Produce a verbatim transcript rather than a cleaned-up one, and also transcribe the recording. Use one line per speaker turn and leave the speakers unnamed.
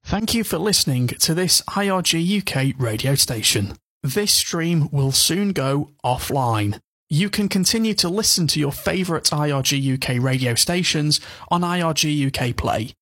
Thank you for listening to this I R G U K radio station. This stream will soon go offline. You can continue to listen to your favourite I R G U K radio stations on I R G U K Play.